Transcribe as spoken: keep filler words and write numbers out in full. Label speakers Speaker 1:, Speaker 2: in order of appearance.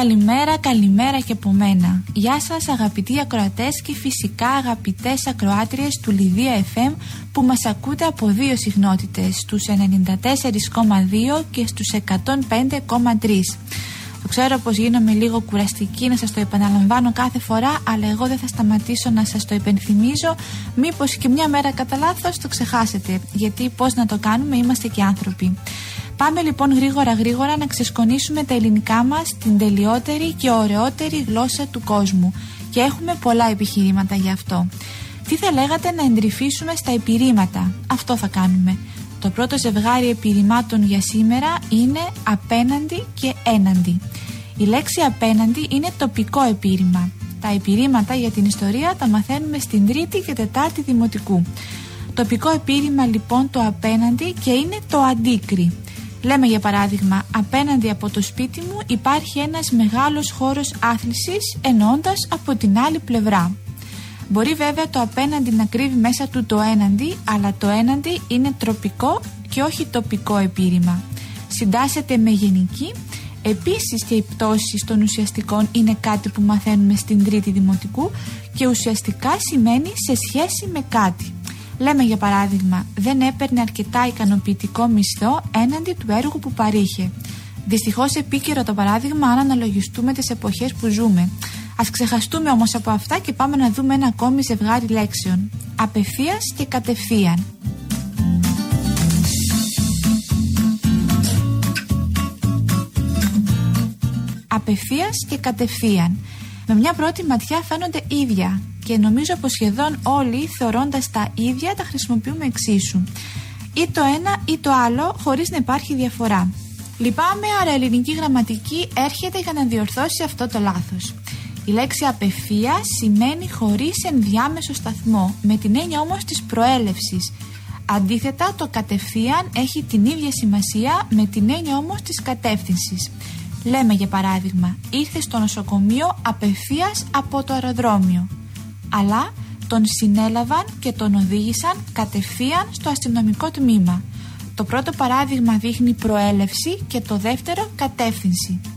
Speaker 1: Καλημέρα, καλημέρα και από μένα. Γεια σας αγαπητοί ακροατές και φυσικά αγαπητές ακροάτριες του Λιδία εφ εμ που μας ακούτε από δύο συχνότητες, στους ενενήντα τέσσερα κόμμα δύο και στους εκατόν πέντε κόμμα τρία. Το ξέρω πως γίνομαι λίγο κουραστική να σας το επαναλαμβάνω κάθε φορά, αλλά εγώ δεν θα σταματήσω να σας το υπενθυμίζω, μήπως και μια μέρα κατά λάθος το ξεχάσετε, γιατί πώς να το κάνουμε, είμαστε και άνθρωποι. Πάμε λοιπόν γρήγορα γρήγορα να ξεσκονίσουμε τα ελληνικά μας, την τελειότερη και ωραιότερη γλώσσα του κόσμου, και έχουμε πολλά επιχειρήματα γι' αυτό. Τι θα λέγατε να εντρυφήσουμε στα επιρρήματα? Αυτό θα κάνουμε. Το πρώτο ζευγάρι επιρρημάτων για σήμερα είναι απέναντι και έναντι. Η λέξη απέναντι είναι τοπικό επιρρήμα. Τα επιρρήματα για την ιστορία τα μαθαίνουμε στην τρίτη και τετάρτη δημοτικού. Τοπικό επιρρήμα λοιπόν το απέναντι και είναι το αντίκρι. Λέμε για παράδειγμα, απέναντι από το σπίτι μου υπάρχει ένας μεγάλος χώρος άθλησης, εννοώντας από την άλλη πλευρά. Μπορεί βέβαια το απέναντι να κρύβει μέσα του το έναντι, αλλά το έναντι είναι τροπικό και όχι τοπικό επιρρήμα. Συντάσσεται με γενική. Επίσης και οι πτώσεις των ουσιαστικών είναι κάτι που μαθαίνουμε στην τρίτη δημοτικού και ουσιαστικά σημαίνει σε σχέση με κάτι. Λέμε για παράδειγμα, δεν έπαιρνε αρκετά ικανοποιητικό μισθό έναντι του έργου που παρήχε. Δυστυχώς επίκαιρο το παράδειγμα αν αναλογιστούμε τις εποχές που ζούμε. Ας ξεχαστούμε όμως από αυτά και πάμε να δούμε ένα ακόμη ζευγάρι λέξεων. Απευθείας και κατευθείαν. Απευθείας και κατευθείαν. Με μια πρώτη ματιά φαίνονται ίδια και νομίζω πως σχεδόν όλοι, θεωρώντας τα ίδια, τα χρησιμοποιούμε εξίσου. Ή το ένα ή το άλλο, χωρίς να υπάρχει διαφορά. Λυπάμαι, άρα η ελληνική γραμματική έρχεται για να διορθώσει αυτό το λάθος. Η λέξη απευθείας σημαίνει χωρίς ενδιάμεσο σταθμό, με την έννοια όμως της προέλευσης. Αντίθετα, το κατευθείαν έχει την ίδια σημασία, με την έννοια όμως της κατεύθυνσης. Λέμε για παράδειγμα, ήρθε στο νοσοκομείο απευθείας από το αεροδρόμιο, αλλά τον συνέλαβαν και τον οδήγησαν κατευθείαν στο αστυνομικό τμήμα. Το πρώτο παράδειγμα δείχνει προέλευση και το δεύτερο κατεύθυνση.